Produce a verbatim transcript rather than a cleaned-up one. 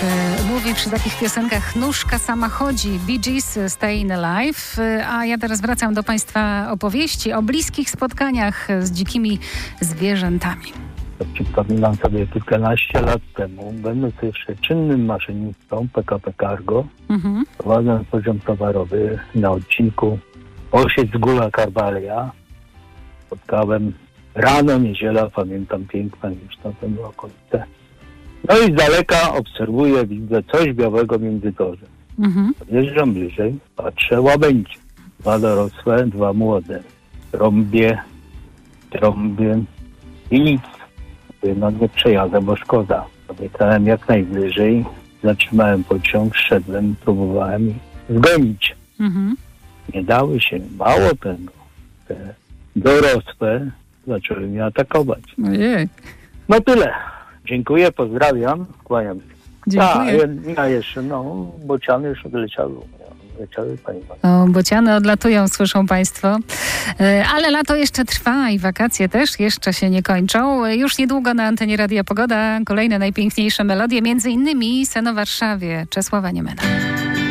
y, mówi przy takich piosenkach nóżka sama chodzi, Bee Gees, Stayin' Alive. Y, a ja teraz wracam do Państwa opowieści o bliskich spotkaniach z dzikimi zwierzętami. Przypominam sobie kilkanaście lat temu, będąc jeszcze czynnym maszynistą P K P Cargo, Mhm. prowadząc poziom towarowy na odcinku Osiec-Góra Karwalia, spotkałem rano, niedziela, pamiętam piękna już na tym okolice. No i z daleka obserwuję, widzę coś białego między torzem. Mhm. Podjeżdżam bliżej, patrzę, łabędzie. Dwa dorosłe, dwa młode. Trąbię, trąbię i nic. No nie przejadę, bo szkoda. Podjechałem jak najbliżej, zatrzymałem pociąg, szedłem, próbowałem ich zgonić. Mhm. Nie dały się. Mało tego. Te dorosłe zaczęły mnie atakować. Ojej. No tyle. Dziękuję, pozdrawiam, kłaniam się. Dziękuję. Tak, ja jeszcze, no, bociany już odleciały. Odleciały, pani Pani. O, bociany odlatują, słyszą Państwo. E, Ale lato jeszcze trwa i wakacje też jeszcze się nie kończą. E, Już niedługo na antenie Radia Pogoda kolejne najpiękniejsze melodie, między innymi Sen o Warszawie Czesława Niemena.